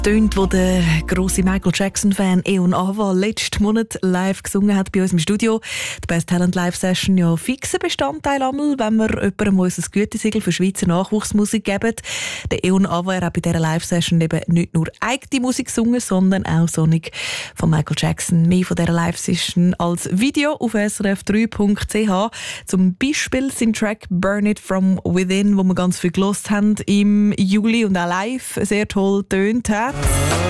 Tönt, wo der grosse Michael Jackson-Fan Eon Ava letzten Monat live gesungen hat bei uns im Studio. Die Best Talent Live Session ja fixer Bestandteil einmal, wenn wir jemandem unser Gütesiegel für Schweizer Nachwuchsmusik geben. Der Eon Ava hat bei dieser Live Session eben nicht nur eigene Musik gesungen, sondern auch Sonic von Michael Jackson. Mehr von dieser Live Session als Video auf srf3.ch. Zum Beispiel sein Track Burn It From Within, wo wir ganz viel gelost haben im Juli und auch live sehr toll tönt hat.